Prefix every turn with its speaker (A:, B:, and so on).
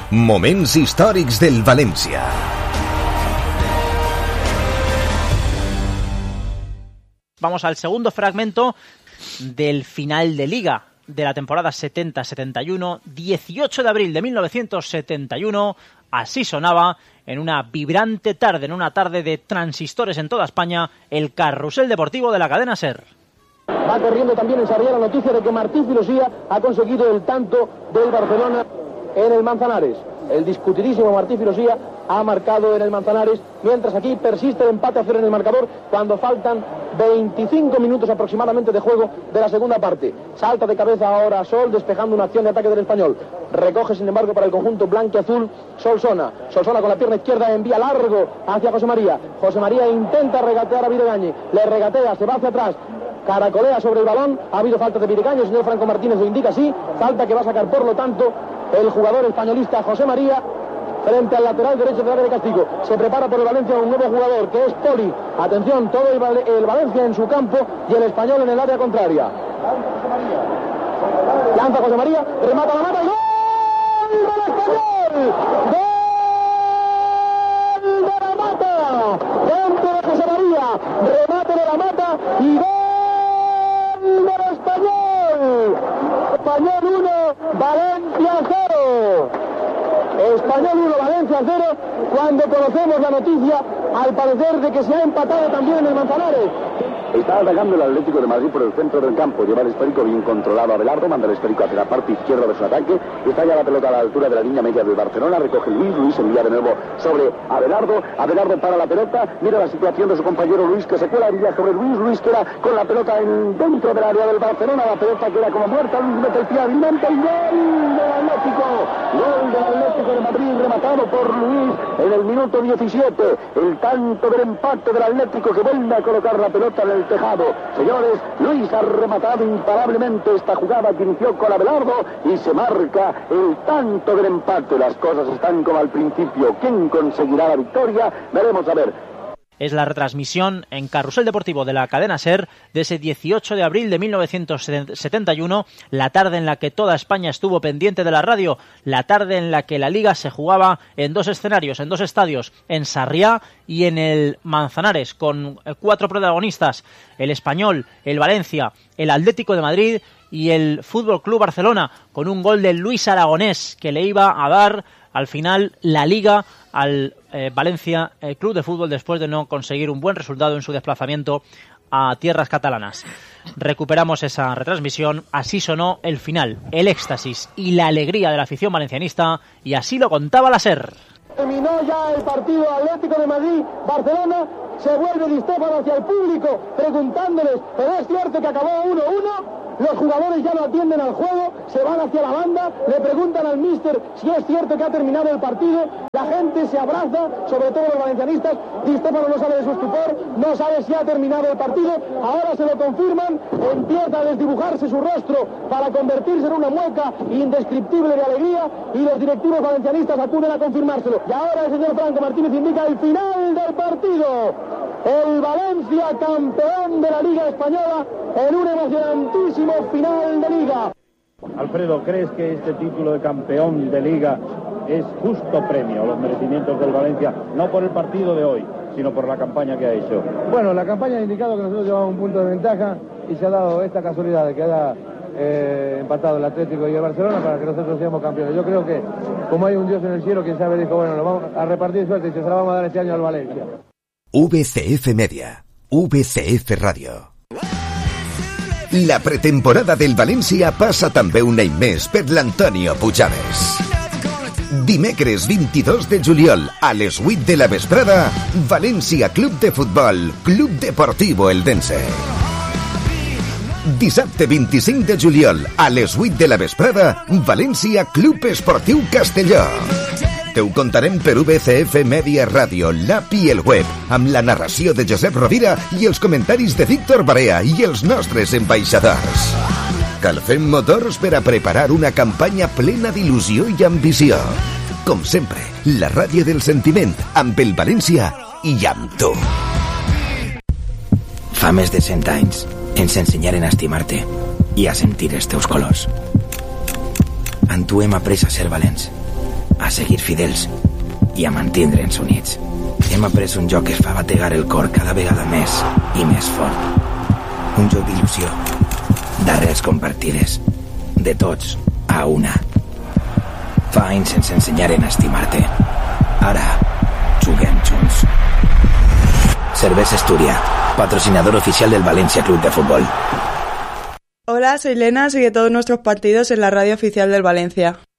A: Moments històrics del València.
B: Vamos al segundo fragmento del final de Liga de la temporada 70-71, 18 de abril de 1971. Así sonaba en una vibrante tarde, en una tarde de transistores en toda España, el carrusel deportivo de la cadena SER.
C: Va corriendo también en Sarriá la noticia de que Martí Filosía ha conseguido el tanto del Barcelona en el Manzanares. El discutidísimo Martí Filosía ha marcado en el Manzanares, mientras aquí persiste el empate a 0 en el marcador cuando faltan 25 minutos aproximadamente de juego de la segunda parte. Salta de cabeza ahora Sol, despejando una acción de ataque del Español. Recoge, sin embargo, para el conjunto blanquiazul Solsona. Solsona con la pierna izquierda envía largo hacia José María. José María intenta regatear a Videgañi. Le regatea, se va hacia atrás. Caracolea sobre el balón. Ha habido falta de Videgañi, el señor Franco Martínez lo indica así. Falta que va a sacar, por lo tanto, el jugador españolista José María frente al lateral derecho del área de castigo. Se prepara por el Valencia un nuevo jugador que es Poli. Atención, todo el Valencia en su campo y el Español en el área contraria. Lanza José María, remata la mata y ¡gol del Español! ¡Gol de la mata! Dentro de José María, remate de la mata y ¡gol del Español! Español 1, Valencia 0. Español 1, Valencia 0, cuando conocemos la noticia, al parecer, de que se ha empatado también en el Manzanares.
D: Está atacando el Atlético de Madrid por el centro del campo. Lleva el esférico bien controlado a Abelardo, manda el esférico hacia la parte izquierda de su ataque. Está ya la pelota a la altura de la línea media del Barcelona. Recoge Luis envía de nuevo sobre Abelardo. Abelardo para la pelota. Mira la situación de su compañero Luis, que se cuela, envía sobre Luis. Luis queda con la pelota dentro del área del Barcelona. La pelota queda como muerta. Luis mete el pie, alimenta el gol del Atlético. Gol del Atlético de Madrid, rematado por Luis en el minuto 17. El tanto del empate del Atlético, que vuelve a colocar la pelota en el tejado. Señores, Luis ha rematado imparablemente esta jugada que inició con Abelardo y se marca el tanto del empate. Las cosas están como al principio. ¿Quién conseguirá la victoria? Veremos a ver.
B: Es la retransmisión en Carrusel Deportivo de la cadena SER de ese 18 de abril de 1971, la tarde en la que toda España estuvo pendiente de la radio, la tarde en la que la Liga se jugaba en dos escenarios, en dos estadios, en Sarriá y en el Manzanares, con 4 protagonistas: el Español, el Valencia, el Atlético de Madrid y el Fútbol Club Barcelona, con un gol de Luis Aragonés que le iba a dar al final la Liga al Valencia Club de Fútbol, después de no conseguir un buen resultado en su desplazamiento a tierras catalanas. Recuperamos esa retransmisión. Así sonó el final, el éxtasis y la alegría de la afición valencianista, y así lo contaba la SER.
C: Terminó ya el partido Atlético de Madrid-Barcelona. Se vuelve Di Stéfano hacia el público preguntándoles, pero es cierto que acabó 1-1. Los jugadores ya no atienden al juego, se van hacia la banda, le preguntan al míster si es cierto que ha terminado el partido. La gente se abraza, sobre todo los valencianistas. Di Stéfano no sabe de su estupor, no sabe si ha terminado el partido. Ahora se lo confirman, empieza a desdibujarse su rostro para convertirse en una mueca indescriptible de alegría, y los directivos valencianistas acuden a confirmárselo. Y ahora el señor Franco Martínez indica el final del partido. El Valencia, campeón de la Liga Española, en un emocionantísimo final de Liga.
E: Alfredo, ¿crees que este título de campeón de Liga es justo premio a los merecimientos del Valencia? No por el partido de hoy, sino por la campaña que ha hecho.
F: Bueno, la campaña ha indicado que nosotros llevamos un punto de ventaja y se ha dado esta casualidad de que haya empatado el Atlético y el Barcelona para que nosotros seamos campeones. Yo creo que, como hay un Dios en el cielo, quien sabe, dijo, bueno, nos vamos a repartir suerte y se la vamos a dar este año al Valencia.
A: VCF Media, VCF Radio. La pretemporada del València passa també un any més per l'Antonio Pujaves. Dimecres 22 de juliol a les 8 de la vesprada, València Club de Futbol, Club Deportivo Eldense. Dissabte 25 de juliol a les 8 de la vesprada, València Club Esportiu Castelló. Te ho contarem per VCF Media Ràdio, l'app i el web, amb la narració de Josep Rovira i els comentaris de Víctor Barea i els nostres ambaixadors. Calfem motors per a preparar una campanya plena d'il·lusió i ambició. Com sempre, la ràdio del sentiment, amb el València i amb tu.
G: Fa més de 100 anys ens ensenyaren a estimar-te i a sentir els teus colors. Amb tu hem après a ser valents, a seguir fidels i a mantindre'ns units. Hem après un joc que fa bategar el cor cada vegada més i més fort. Un joc d'il·lusió, d'arrels compartides, de tots a una. Fa anys ens ensenyaren a estimar-te. Ara juguem junts. Cervesa Asturias, patrocinador oficial del Valencia Club de Fútbol.
H: Hola, soy Lena, sigue todos nuestros partidos en la radio oficial del Valencia.